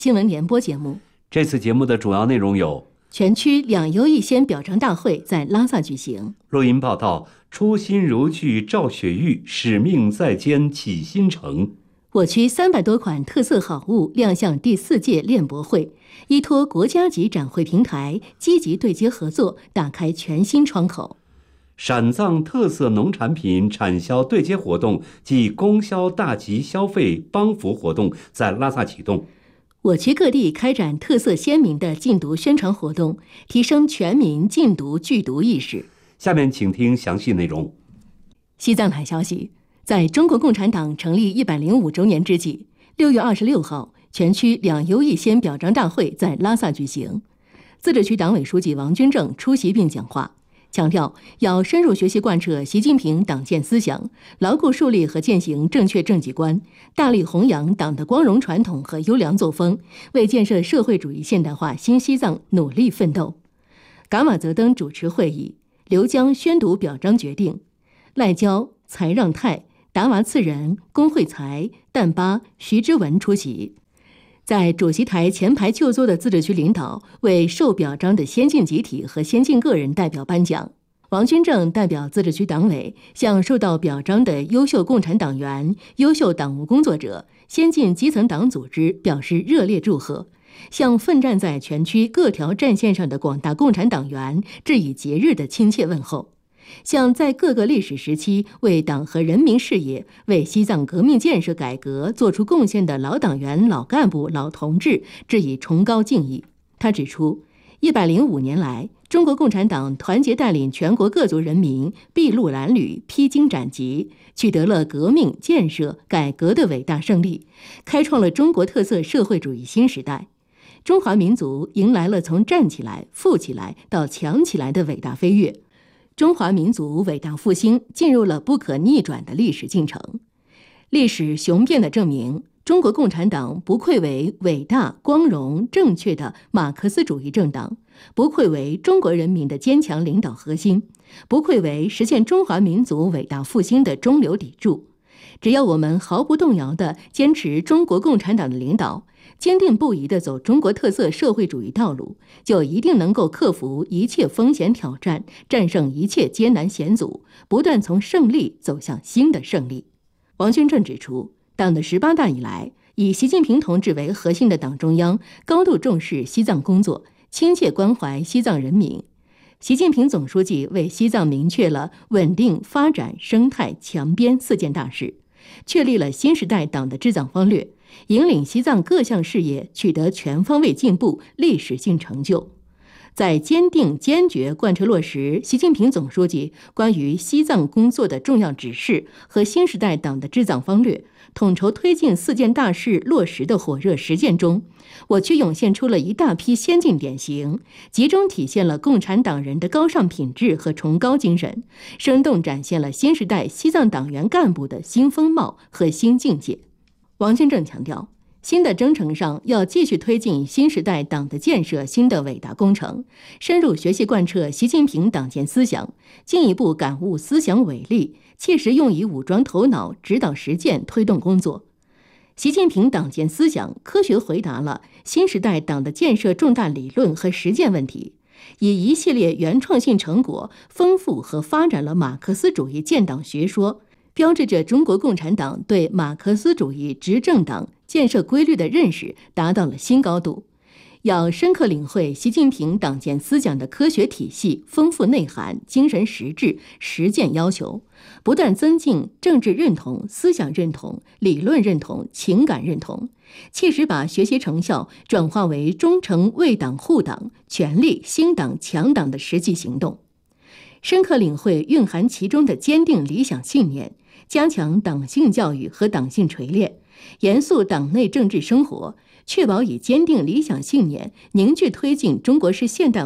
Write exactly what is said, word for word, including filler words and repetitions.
新闻联播节目。 这次节目的主要内容有： 全区两优一先表彰大会在拉萨举行； 录音报道，初心如炬赵雪玉，使命在肩启新城。 我区三百多款特色好物亮相第四届链博会，依托国家级展会平台，积极对接合作，打开全新窗口。 陕藏特色农产品产销对接活动暨供销大集消费帮扶活动在拉萨启动。 我区各地开展特色鲜明的禁毒宣传活动，提升全民禁毒拒毒意识。 下面请听详细内容。 西藏台消息，在中国共产党成立一百零五周年之际，六月二十六号，全区两优一先表彰大会在拉萨举行。自治区党委书记王军正出席并讲话，强调要深入学习贯彻习近平党建思想，牢固树立和践行正确政绩观，大力弘扬党的光荣传统和优良作风，为建设社会主义现代化新西藏努力奋斗。噶玛泽登主持会议，刘江宣读表彰决定，赖娇、才让泰、达娃次仁、龚慧才、旦巴、徐之文出席。在主席台前排就坐的自治区领导为受表彰的先进集体和先进个人代表颁奖。王军正代表自治区党委向受到表彰的优秀共产党员、优秀党务工作者、先进基层党组织表示热烈祝贺，向奋战在全区各条战线上的广大共产党员致以节日的亲切问候，向在各个历史时期为党和人民事业、为西藏革命建设改革做出贡献的老党员、老干部、老同志致以崇高敬意。他指出，一百零五年来，中国共产党团结带领全国各族人民筚路蓝缕、披荆斩棘，取得了革命、建设、改革的伟大胜利，开创了中国特色社会主义新时代。中华民族迎来了从站起来、富起来到强起来的伟大飞跃。中华民族伟大复兴进入了不可逆转的历史进程。历史雄辩地证明，中国共产党不愧为伟大、光荣、正确的马克思主义政党，不愧为中国人民的坚强领导核心，不愧为实现中华民族伟大复兴的中流砥柱。只要我们毫不动摇地坚持中国共产党的领导，坚定不移地走中国特色社会主义道路，就一定能够克服一切风险挑战，战胜一切艰难险阻，不断从胜利走向新的胜利。王军正指出，党的十八大以来，以习近平同志为核心的党中央高度重视西藏工作，亲切关怀西藏人民。习近平总书记为西藏明确了稳定、发展、生态、强边四件大事，确立了新时代党的治藏方略，引领西藏各项事业取得全方位进步、历史性成就。在坚定坚决贯彻落实习近平总书记关于西藏工作的重要指示和新时代党的治藏方略，统筹推进四件大事落实的火热实践中，我区涌现出了一大批先进典型，集中体现了共产党人的高尚品质和崇高精神，生动展现了新时代西藏党员干部的新风貌和新境界。王军正强调，新的征程上要继续推进新时代党的建设新的伟大工程，深入学习贯彻习近平党建思想，进一步感悟思想伟力，切实用以武装头脑，指导实践，推动工作。习近平党建思想科学回答了新时代党的建设重大理论和实践问题，以一系列原创性成果丰富和发展了马克思主义建党学说，标志着中国共产党对马克思主义执政党建设规律的认识达到了新高度。要深刻领会习近平党建思想的科学体系、丰富内涵、精神实质、实践要求，不断增进政治认同、思想认同、理论认同、情感认同，切实把学习成效转化为忠诚为党护党、全力兴党强党的实际行动。深刻领会蕴含其中的坚定理想信念，加强党性教育和党性锤炼，严肃党内政治生活，确保以坚定理想信念凝聚推进中国式现代